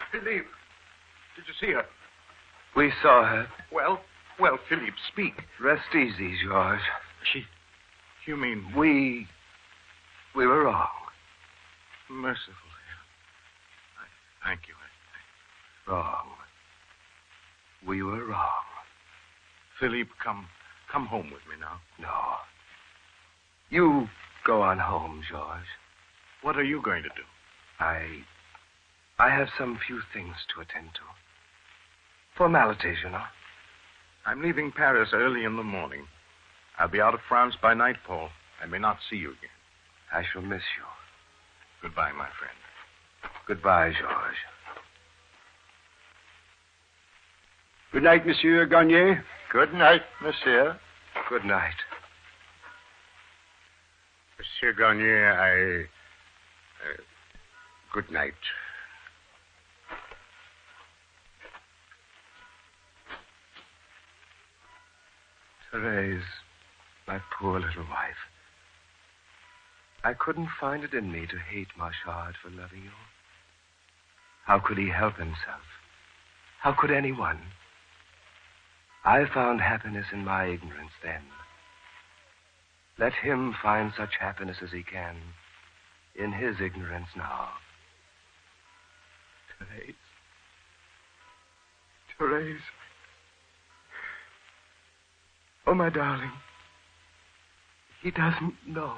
Philippe, did you see her? We saw her. Well, Philippe, speak. Rest easy, George. You mean... We were wrong. Merciful. Thank you. Wrong. We were wrong. Philippe, come home with me now. No. You go on home, George. What are you going to do? I have some few things to attend to. Formalities, you know. I'm leaving Paris early in the morning. I'll be out of France by nightfall. I may not see you again. I shall miss you. Goodbye, my friend. Goodbye, George. Good night, Monsieur Garnier. Good night, monsieur. Good night. Monsieur Garnier, good night. Therese, my poor little wife. I couldn't find it in me to hate Marchard for loving you. How could he help himself? How could anyone? I found happiness in my ignorance then. Let him find such happiness as he can in his ignorance now. Therese. Therese. Oh, my darling. He doesn't know.